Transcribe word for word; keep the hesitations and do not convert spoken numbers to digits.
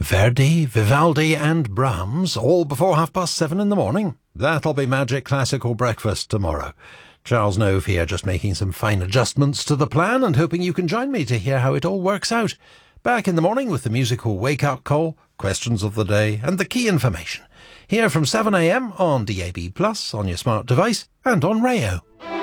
Verdi, Vivaldi and Brahms, all before half past seven in the morning. That'll be Magic Classical Breakfast tomorrow. Charles Nove here, just making some fine adjustments to the plan and hoping you can join me to hear how it all works out. Back in the morning with the musical wake-up call, questions of the day and the key information. Here from seven a m on D A B plus, on your smart device and on Rayo.